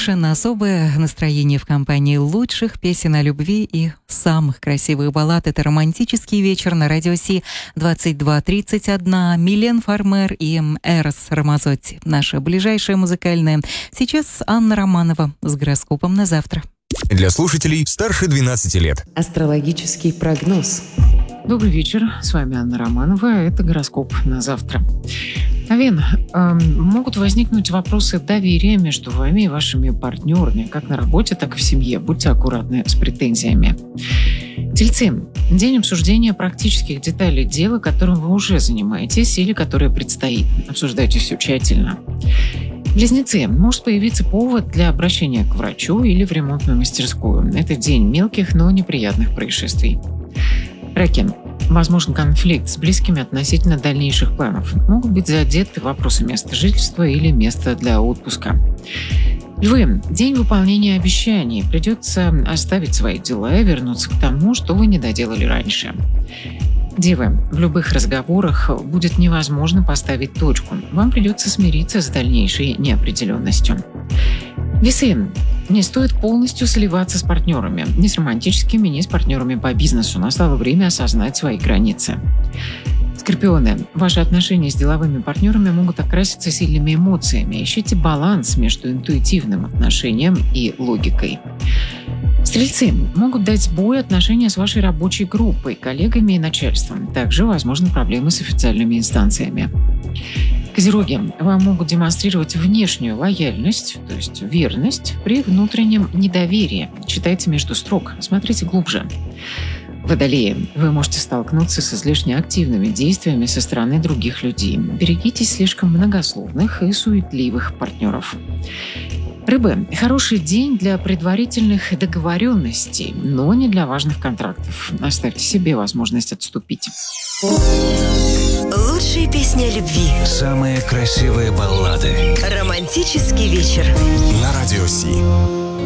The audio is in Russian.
Совершенно особое настроение в компании лучших песен о любви и самых красивых баллад. Это «Романтический вечер» на Радио Си. 22:31. Милен Фармер и Эрос Рамазотти. Наша ближайшая музыкальная. Сейчас Анна Романова с гороскопом на завтра. Для слушателей старше 12 лет. Астрологический прогноз. Добрый вечер, с вами Анна Романова, это гороскоп на завтра. Овен, могут возникнуть вопросы доверия между вами и вашими партнерами, как на работе, так и в семье. Будьте аккуратны с претензиями. Тельцы, день обсуждения практических деталей дела, которым вы уже занимаетесь или которое предстоит. Обсуждайте все тщательно. Близнецы, может появиться повод для обращения к врачу или в ремонтную мастерскую. Это день мелких, но неприятных происшествий. Раки. Возможен конфликт с близкими относительно дальнейших планов. Могут быть задеты вопросы места жительства или места для отпуска. Львы. День выполнения обещаний. Придется оставить свои дела и вернуться к тому, что вы не доделали раньше. Девы. В любых разговорах будет невозможно поставить точку. Вам придется смириться с дальнейшей неопределенностью. Весы. Не стоит полностью сливаться с партнерами. Ни с романтическими, ни с партнерами по бизнесу. Настало время осознать свои границы. Скорпионы. Ваши отношения с деловыми партнерами могут окраситься сильными эмоциями. Ищите баланс между интуитивным отношением и логикой. Стрельцы. Могут дать сбой отношения с вашей рабочей группой, коллегами и начальством. Также возможны проблемы с официальными инстанциями. Козероги. Вам могут демонстрировать внешнюю лояльность, то есть верность, при внутреннем недоверии. Читайте между строк, смотрите глубже. Водолеи. Вы можете столкнуться с излишне активными действиями со стороны других людей. Берегитесь слишком многословных и суетливых партнеров. Рыбы. Хороший день для предварительных договоренностей, но не для важных контрактов. Оставьте себе возможность отступить. Лучшие песни о любви. Самые красивые баллады. Романтический вечер. На Радио Си.